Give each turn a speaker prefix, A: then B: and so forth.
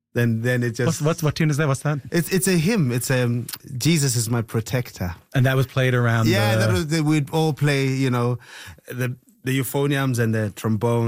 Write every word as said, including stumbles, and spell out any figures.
A: then then it just...
B: What's, what's, what tune is that? What's that?
A: It's it's a hymn. It's um, Jesus is my protector.
B: And that was played around
A: Yeah,
B: the...
A: that was, we'd all play, you know, the, the euphoniums and the trombone.